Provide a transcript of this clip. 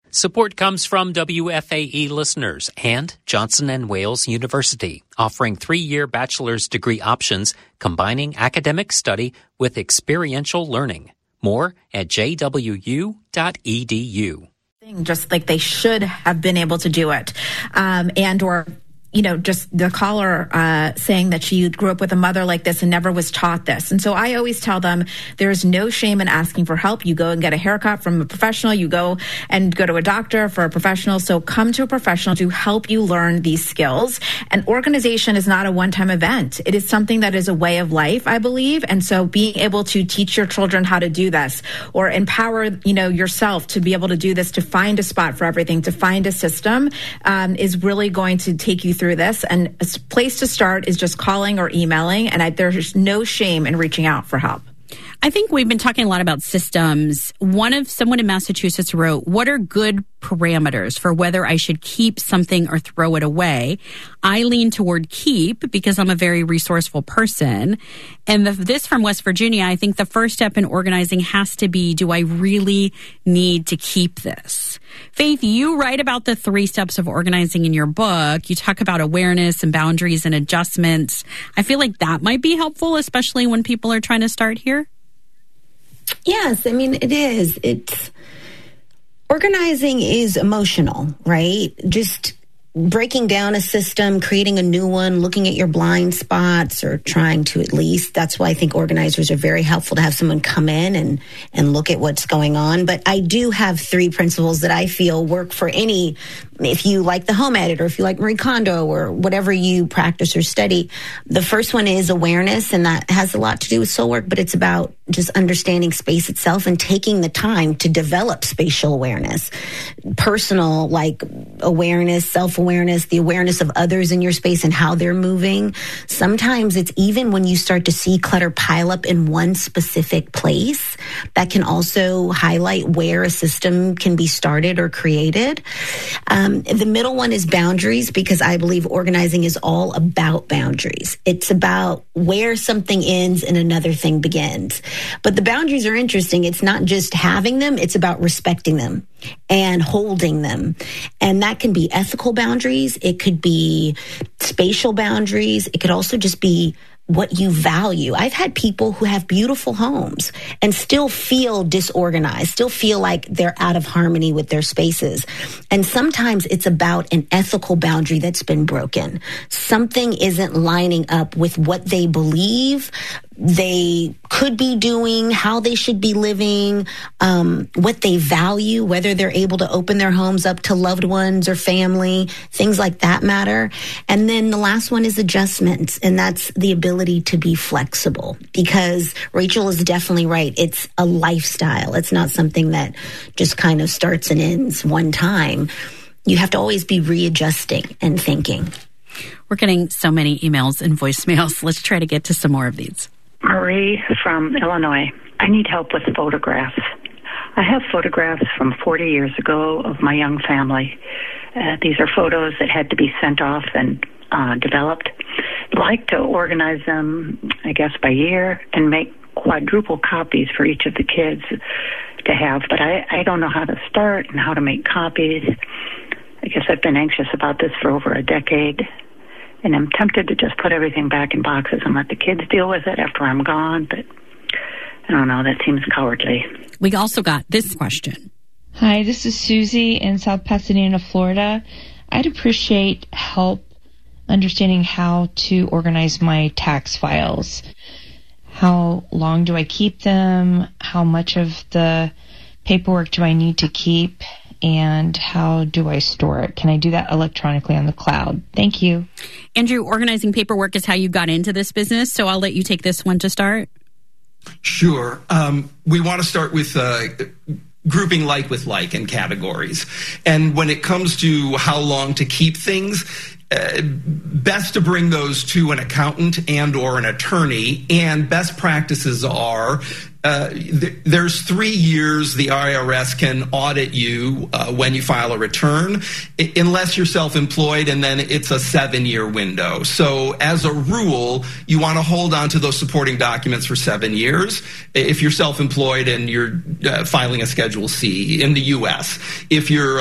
Support comes from WFAE listeners and Johnson & Wales University, offering 3-year bachelor's degree options combining academic study with experiential learning. More at jwu.edu. Just like they should have been able to do it. Just the caller saying that she grew up with a mother like this and never was taught this. And so I always tell them there's no shame in asking for help. You go and get a haircut from a professional. You go to a doctor for a professional. So come to a professional to help you learn these skills. And organization is not a one-time event. It is something that is a way of life, I believe. And so being able to teach your children how to do this or empower, yourself to be able to do this, to find a spot for everything, to find a system, is really going to take you through this. And a place to start is just calling or emailing. And there's no shame in reaching out for help. I think we've been talking a lot about systems. Someone in Massachusetts wrote, what are good parameters for whether I should keep something or throw it away? I lean toward keep because I'm a very resourceful person. And this from West Virginia, I think the first step in organizing has to be, do I really need to keep this? Faith, you write about the 3 steps of organizing in your book. You talk about awareness and boundaries and adjustments. I feel like that might be helpful, especially when people are trying to start here. Yes, I mean, it is. Organizing is emotional, right? Just breaking down a system, creating a new one, looking at your blind spots, or trying to at least. That's why I think organizers are very helpful to have someone come in and look at what's going on. But I do have 3 principles that I feel work for any, if you like the Home Edit or if you like Marie Kondo or whatever you practice or study. The first one is awareness, and that has a lot to do with soul work, but it's about just understanding space itself and taking the time to develop spatial awareness, personal like awareness, self-awareness, the awareness of others in your space and how they're moving. Sometimes it's even when you start to see clutter pile up in one specific place, that can also highlight where a system can be started or created. The middle one is boundaries, because I believe organizing is all about boundaries. It's about where something ends and another thing begins. But the boundaries are interesting. It's not just having them, it's about respecting them and holding them. And that can be ethical boundaries. It could be spatial boundaries. It could also just be what you value. I've had people who have beautiful homes and still feel disorganized, still feel like they're out of harmony with their spaces. And sometimes it's about an ethical boundary that's been broken. Something isn't lining up with what they believe they could be doing, how they should be living, what they value, whether they're able to open their homes up to loved ones or family, things like that matter. And then the last one is adjustments, and that's the ability to be flexible, because Rachel is definitely right. It's a lifestyle. It's not something that just kind of starts and ends one time. You have to always be readjusting and thinking. We're getting so many emails and voicemails. Let's try to get to some more of these. Marie from Illinois. I need help with photographs. I have photographs from 40 years ago of my young family. These are photos that had to be sent off and developed. I'd like to organize them, I guess, by year and make quadruple copies for each of the kids to have, but I don't know how to start and how to make copies. I guess I've been anxious about this for over a decade. And I'm tempted to just put everything back in boxes and let the kids deal with it after I'm gone. But I don't know, that seems cowardly. We also got this question. Hi, this is Susie in South Pasadena, Florida. I'd appreciate help understanding how to organize my tax files. How long do I keep them? How much of the paperwork do I need to keep? And how do I store it? Can I do that electronically on the cloud? Thank you. Andrew, organizing paperwork is how you got into this business, so I'll let you take this one to start. Sure. We want to start with grouping like with like in categories. And when it comes to how long to keep things, best to bring those to an accountant and or an attorney. And best practices are there's 3 years the IRS can audit you when you file a return, unless you're self-employed, and then it's a 7-year window. So as a rule, you want to hold on to those supporting documents for 7 years if you're self-employed and you're filing a Schedule C in the U.S. If you're